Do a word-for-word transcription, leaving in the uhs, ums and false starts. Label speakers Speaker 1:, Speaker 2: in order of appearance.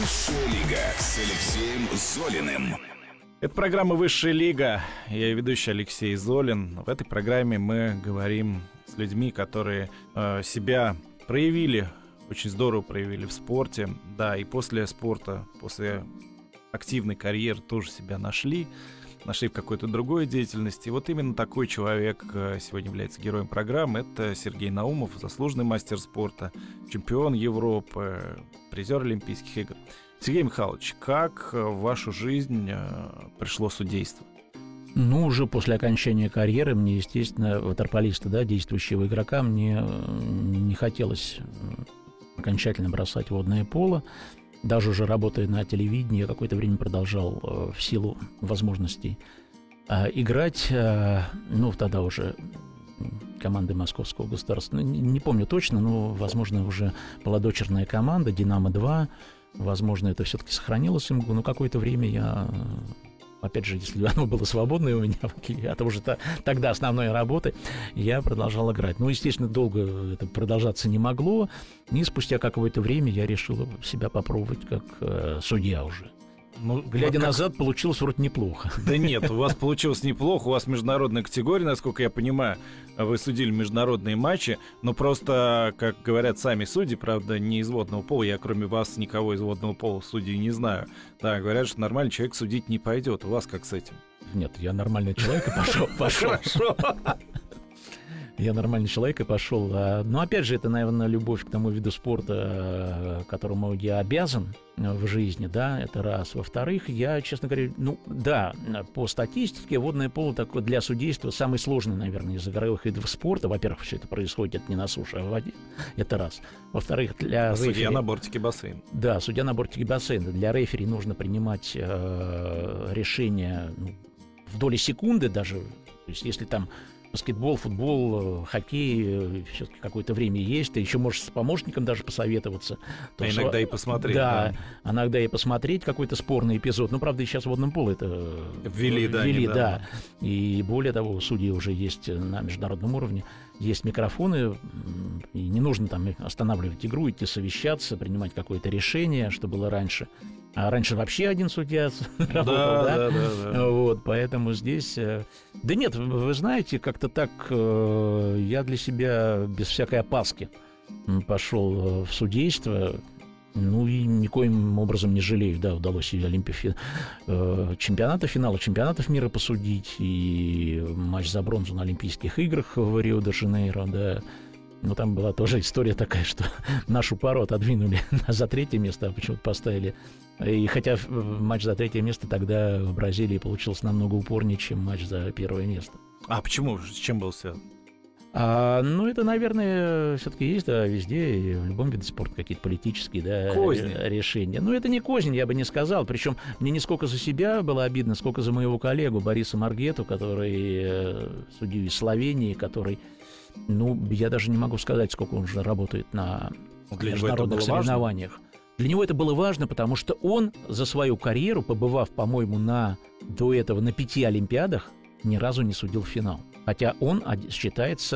Speaker 1: Высшая лига с Алексеем Золиным.
Speaker 2: Это программа «Высшая лига». Я ведущий Алексей Золин. В этой программе мы говорим с людьми, которые э, себя проявили, очень здорово проявили в спорте. Да, и после спорта, после активной карьеры тоже себя нашли. Нашли в какой-то другой деятельности. Вот именно такой человек сегодня является героем программы. Это Сергей Наумов, заслуженный мастер спорта, чемпион Европы, призер Олимпийских игр. Сергей Михайлович, как в вашу жизнь пришло судейство?
Speaker 3: Ну, уже после окончания карьеры мне, естественно, ватерполиста, да, действующего игрока, мне не хотелось окончательно бросать водное поло. Даже уже работая на телевидении, я какое-то время продолжал э, в силу возможностей э, играть. Э, ну, тогда уже команды Московского государства. Ну, не, не помню точно, но, возможно, уже была дочерняя команда «Динамо-два». Возможно, это все-таки сохранилось в МГУ. Но какое-то время я... Опять же, если оно было свободное у меня, от уже тогда основной работы, я продолжал играть. Ну, естественно, долго это продолжаться не могло. И спустя какое-то время я решил себя попробовать как э, судья уже. Ну, глядя как... назад, получилось вроде неплохо.
Speaker 2: Да нет, у вас получилось неплохо. У вас международная категория, насколько я понимаю. Вы судили международные матчи. Но просто, как говорят сами судьи, правда, не из водного пола. Я, кроме вас, никого из водного пола судей не знаю. Да, говорят, что нормальный человек судить не пойдет. У вас как с этим?
Speaker 3: Нет, я нормальный человек и пошел. Хорошо. Я нормальный человек и пошел. Но опять же, это, наверное, любовь к тому виду спорта, которому я обязан в жизни, да, это раз. Во-вторых, я, честно говоря, ну, да, по статистике водное поло такое для судейства самый сложный, наверное, из игровых видов спорта. Во-первых, все это происходит не на суше, а в воде. Это раз. Во-вторых, для рефери...
Speaker 2: Судья на бортике бассейна.
Speaker 3: Да, судья на бортике бассейна. Для рефери нужно принимать э, решения ну, в доли секунды даже. То есть, если там баскетбол, футбол, хоккей, все-таки какое-то время есть. Ты еще можешь с помощником даже посоветоваться.
Speaker 2: А иногда что, и посмотреть.
Speaker 3: Да, да, иногда и посмотреть какой-то спорный эпизод. Ну, правда, и сейчас в водном поле это
Speaker 2: ввели, да.
Speaker 3: Ввели, да. И более того, у судей уже есть на международном уровне. Есть микрофоны, и не нужно там останавливать игру, идти совещаться, принимать какое-то решение, что было раньше. А раньше вообще один судья работал, да, да? Да, да, да. Вот, поэтому здесь... Да нет, вы знаете, как-то так я для себя без всякой опаски пошел в судейство. Ну и никоим образом не жалею, да, удалось и Олимпи... чемпионата, финала чемпионатов мира посудить, и матч за бронзу на Олимпийских играх в Рио-де-Жанейро, да. Но там была тоже история такая, что нашу пару отодвинули за третье место, а почему-то поставили. И хотя матч за третье место тогда в Бразилии получился намного упорнее, чем матч за первое место.
Speaker 2: А почему? С чем был связан?
Speaker 3: А, ну, это, наверное, все-таки есть, да, везде, и в любом виде спорта какие-то политические, да,
Speaker 2: козни.
Speaker 3: решения. Ну, это не кознь, я бы не сказал. Причем мне не сколько за себя было обидно, сколько за моего коллегу Бориса Маргету, который судью из Словении, который, ну, я даже не могу сказать, сколько он уже работает на
Speaker 2: Для
Speaker 3: международных соревнованиях. Важно? Для него это было важно, потому что он за свою карьеру, побывав, по-моему, на, до этого на пяти Олимпиадах, ни разу не судил финал. Хотя он считается